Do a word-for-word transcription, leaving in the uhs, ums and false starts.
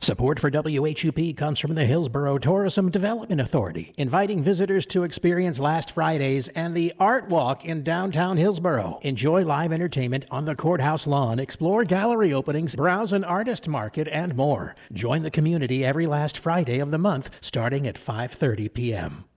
Support for W H U P comes from the Hillsborough Tourism Development Authority, inviting visitors to experience Last Fridays and the Art Walk in downtown Hillsborough. Enjoy live entertainment on the courthouse lawn, explore gallery openings, browse an artist market, and more. Join the community every last Friday of the month starting at five thirty p.m.